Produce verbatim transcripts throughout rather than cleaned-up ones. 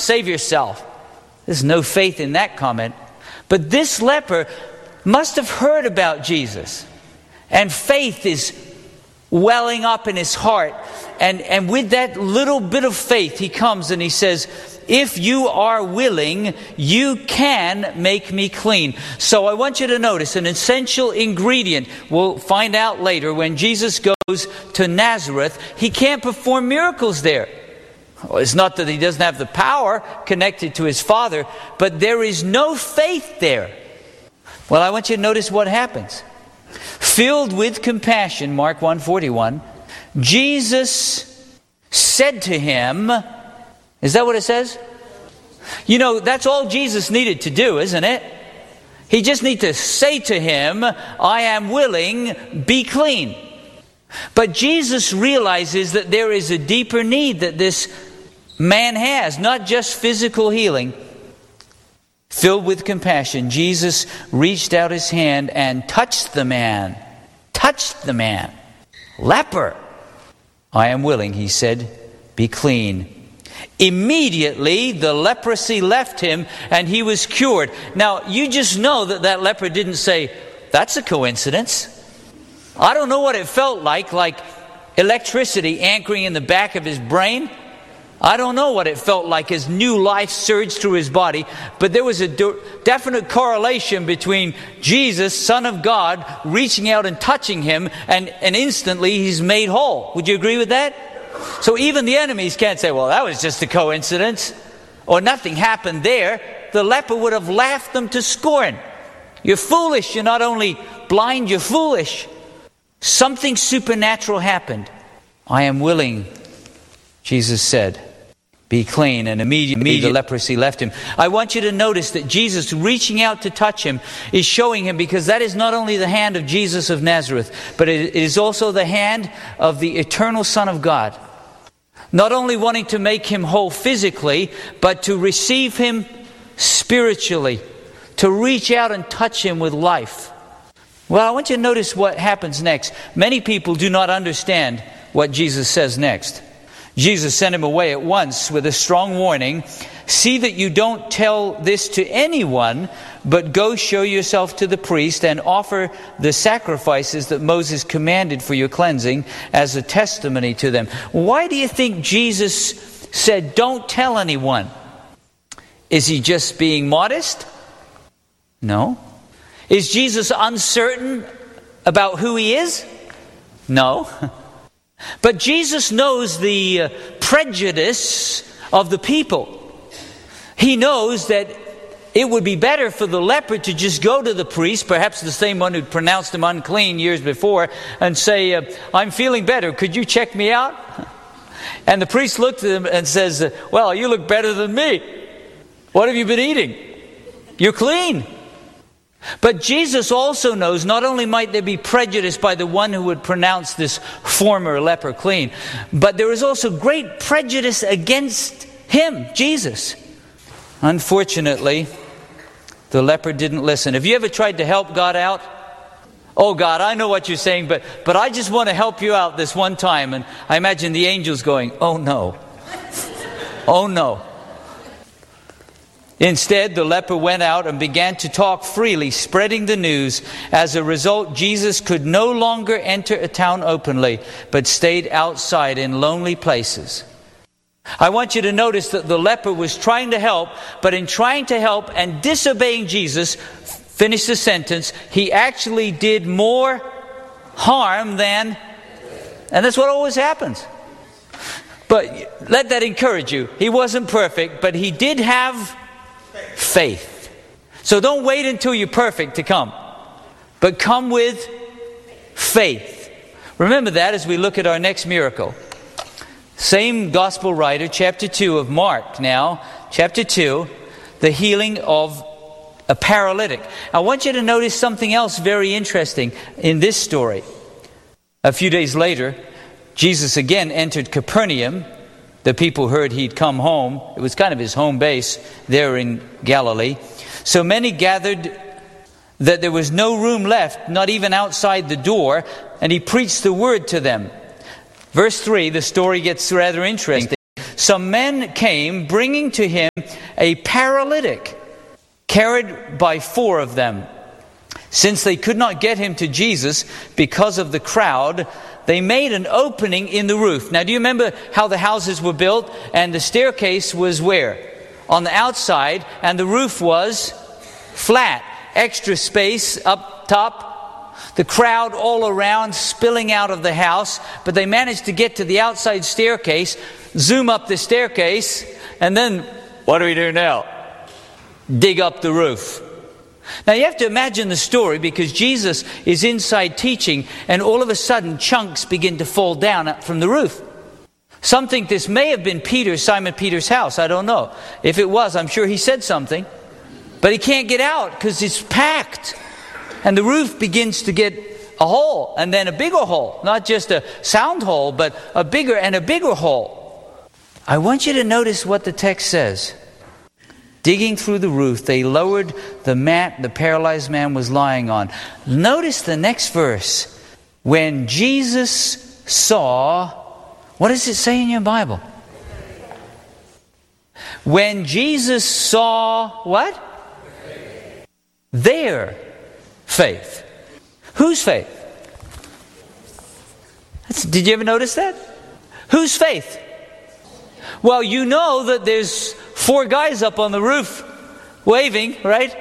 save yourself. There's no faith in that comment. But this leper must have heard about Jesus. And faith is welling up in his heart. And, and with that little bit of faith, he comes and he says, if you are willing, you can make me clean. So I want you to notice an essential ingredient. We'll find out later when Jesus goes to Nazareth, he can't perform miracles there. Well, it's not that he doesn't have the power connected to his Father, but there is no faith there. Well, I want you to notice what happens. Filled with compassion, Mark one forty-one, Jesus said to him, is that what it says? You know, that's all Jesus needed to do, isn't it? He just needed to say to him, I am willing, be clean. But Jesus realizes that there is a deeper need that this man has, not just physical healing. Filled with compassion, Jesus reached out his hand and touched the man. Touched the man. Leper. I am willing, he said, be clean. Immediately the leprosy left him and he was cured. Now, you just know that that leper didn't say, that's a coincidence. I don't know what it felt like, like electricity anchoring in the back of his brain. I don't know what it felt like as new life surged through his body, but there was a de- definite correlation between Jesus, Son of God, reaching out and touching him, and, and instantly he's made whole. Would you agree with that? So even the enemies can't say, well, that was just a coincidence, or nothing happened there. The leper would have laughed them to scorn. You're foolish. You're not only blind, you're foolish. Something supernatural happened. I am willing, Jesus said. Be clean, and immediately the leprosy left him. I want you to notice that Jesus reaching out to touch him is showing him, because that is not only the hand of Jesus of Nazareth, but it is also the hand of the eternal Son of God. Not only wanting to make him whole physically, but to receive him spiritually, to reach out and touch him with life. Well, I want you to notice what happens next. Many people do not understand what Jesus says next. Jesus sent him away at once with a strong warning. See that you don't tell this to anyone, but go show yourself to the priest and offer the sacrifices that Moses commanded for your cleansing as a testimony to them. Why do you think Jesus said, don't tell anyone? Is he just being modest? No. Is Jesus uncertain about who he is? No. But Jesus knows the uh, prejudice of the people. He knows that it would be better for the leper to just go to the priest, perhaps the same one who'd pronounced him unclean years before, and say, uh, I'm feeling better, could you check me out? And the priest looked at him and says, well, you look better than me. What have you been eating? You're clean. But Jesus also knows not only might there be prejudice by the one who would pronounce this former leper clean, but there is also great prejudice against him, Jesus. Unfortunately, the leper didn't listen. Have you ever tried to help God out? Oh God, I know what you're saying, but, but I just want to help you out this one time. And I imagine the angels going, oh no. Oh no. Instead, the leper went out and began to talk freely, spreading the news. As a result, Jesus could no longer enter a town openly, but stayed outside in lonely places. I want you to notice that the leper was trying to help, but in trying to help and disobeying Jesus, finish the sentence, he actually did more harm than, and that's what always happens. But let that encourage you. He wasn't perfect, but he did have faith. So don't wait until you're perfect to come, but come with faith. Remember that as we look at our next miracle. Same gospel writer, chapter two of Mark now, chapter two, the healing of a paralytic. I want you to notice something else very interesting in this story. A few days later, Jesus again entered Capernaum. The people heard he'd come home. It was kind of his home base there in Galilee. So many gathered that there was no room left, not even outside the door, and he preached the word to them. Verse three, the story gets rather interesting. Some men came bringing to him a paralytic, carried by four of them. Since they could not get him to Jesus because of the crowd, they made an opening in the roof. Now, do you remember how the houses were built? And the staircase was where? On the outside, and the roof was flat. Extra space up top. The crowd all around spilling out of the house. But they managed to get to the outside staircase, zoom up the staircase, and then, what do we do now? Dig up the roof. Now you have to imagine the story, because Jesus is inside teaching, and all of a sudden chunks begin to fall down from the roof. Some think this may have been Peter, Simon Peter's house. I don't know. If it was, I'm sure he said something. But he can't get out because it's packed. And the roof begins to get a hole, and then a bigger hole. Not just a sound hole, but a bigger and a bigger hole. I want you to notice what the text says. Digging through the roof, they lowered the mat the paralyzed man was lying on. Notice the next verse. When Jesus saw... What does it say in your Bible? When Jesus saw what? Faith. Their faith. Whose faith? That's, did you ever notice that? Whose faith? Well, you know that there's four guys up on the roof waving, right?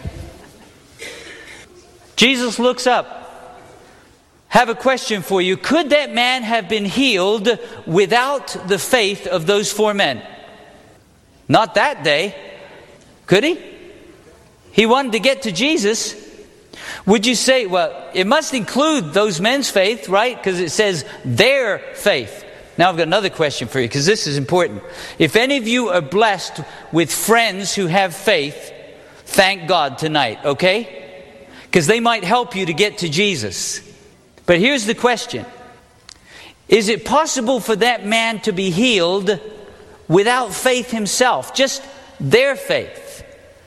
Jesus looks up. Have a question for you. Could that man have been healed without the faith of those four men? Not that day. Could he? He wanted to get to Jesus. Would you say, well, it must include those men's faith, right? Because it says their faith. Now I've got another question for you, because this is important. If any of you are blessed with friends who have faith, thank God tonight, okay? Because they might help you to get to Jesus. But here's the question. Is it possible for that man to be healed without faith himself? Just their faith?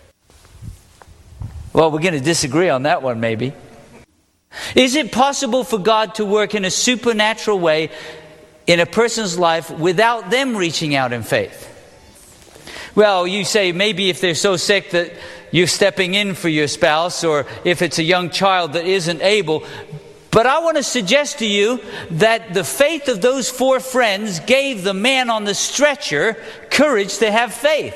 Well, we're going to disagree on that one, maybe. Is it possible for God to work in a supernatural way in a person's life without them reaching out in faith? Well, you say maybe if they're so sick that you're stepping in for your spouse, or if it's a young child that isn't able. But I want to suggest to you that the faith of those four friends gave the man on the stretcher courage to have faith.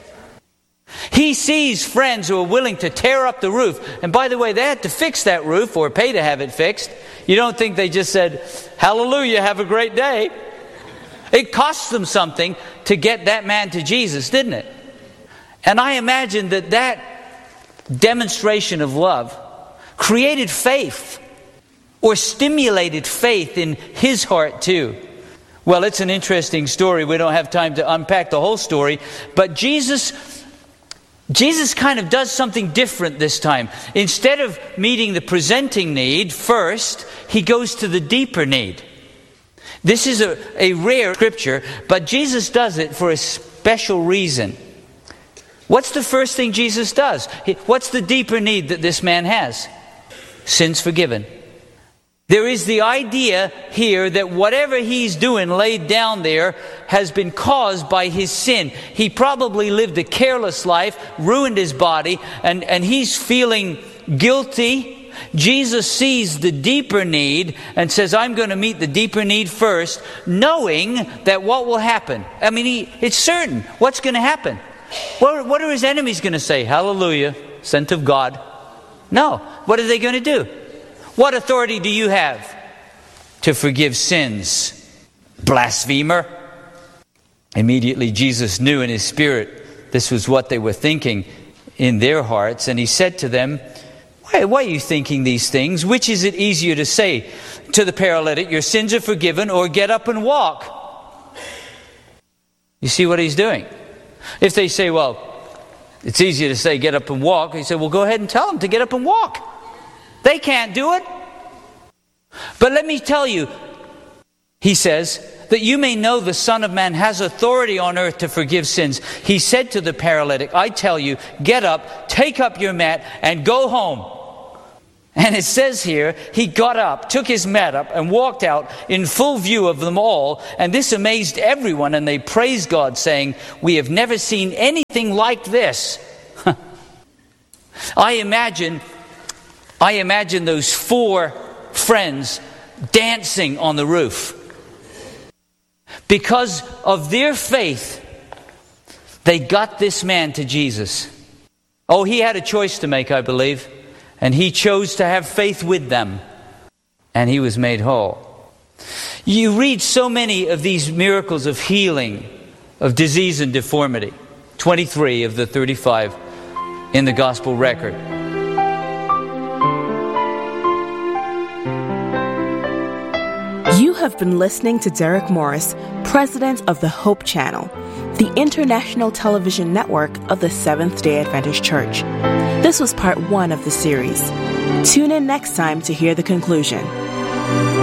He sees friends who are willing to tear up the roof. And by the way, they had to fix that roof or pay to have it fixed. You don't think they just said, hallelujah, have a great day. It cost them something to get that man to Jesus, didn't it? And I imagine that that demonstration of love created faith, or stimulated faith in his heart too. Well, it's an interesting story. We don't have time to unpack the whole story. But Jesus, Jesus kind of does something different this time. Instead of meeting the presenting need first, he goes to the deeper need. This is a, a rare scripture, but Jesus does it for a special reason. What's the first thing Jesus does? What's the deeper need that this man has? Sins forgiven. There is the idea here that whatever he's doing laid down there has been caused by his sin. He probably lived a careless life, ruined his body, and, and he's feeling guilty. Jesus sees the deeper need and says, I'm going to meet the deeper need first, knowing that what will happen? I mean, he, it's certain. What's going to happen? What, what are his enemies going to say? Hallelujah, sent of God. No. What are they going to do? What authority do you have to forgive sins? Blasphemer. Immediately Jesus knew in his spirit this was what they were thinking in their hearts. And he said to them, why, why are you thinking these things? Which is it easier to say to the paralytic, your sins are forgiven, or get up and walk? You see what he's doing? If they say, well, it's easier to say get up and walk. He said, well, go ahead and tell them to get up and walk. They can't do it. But let me tell you, he says, that you may know the Son of Man has authority on earth to forgive sins. He said to the paralytic, I tell you, get up, take up your mat, and go home. And it says here, he got up, took his mat up, and walked out in full view of them all. And this amazed everyone, and they praised God, saying, "We have never seen anything like this." I imagine, I imagine those four friends dancing on the roof. Because of their faith, they got this man to Jesus. Oh, he had a choice to make, I believe. And he chose to have faith with them. And he was made whole. You read so many of these miracles of healing, of disease and deformity. twenty-three of the thirty-five in the gospel record. You have been listening to Derek Morris, president of the Hope Channel, the international television network of the Seventh-day Adventist Church. This was part one of the series. Tune in next time to hear the conclusion.